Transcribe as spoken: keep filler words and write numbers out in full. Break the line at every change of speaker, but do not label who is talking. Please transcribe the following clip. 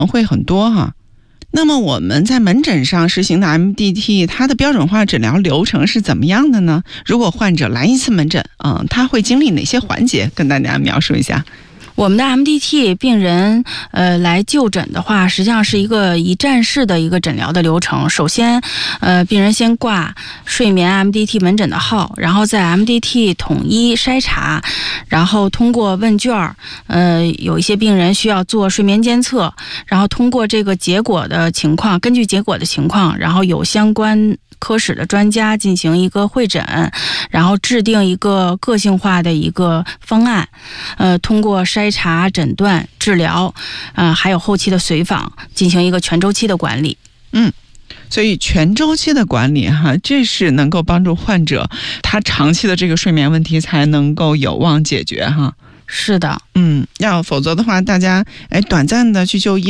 会很多哈。那么我们在门诊上实行的 M D T， 它的标准化诊疗流程是怎么样的呢？如果患者来一次门诊，嗯，他会经历哪些环节？跟大家描述一下。
我们的 M D T 病人呃来就诊的话，实际上是一个一站式的一个诊疗的流程。首先，呃，病人先挂睡眠 M D T 门诊的号，然后在 M D T 统一筛查，然后通过问卷，呃，有一些病人需要做睡眠监测，然后通过这个结果的情况，根据结果的情况，然后有相关科室的专家进行一个会诊，然后制定一个个性化的一个方案，呃，通过筛查、诊断、治疗，呃，还有后期的随访，进行一个全周期的管理。
嗯。所以全周期的管理哈，这是能够帮助患者他长期的这个睡眠问题才能够有望解决哈。
是的，
嗯，要否则的话，大家哎短暂的去就医。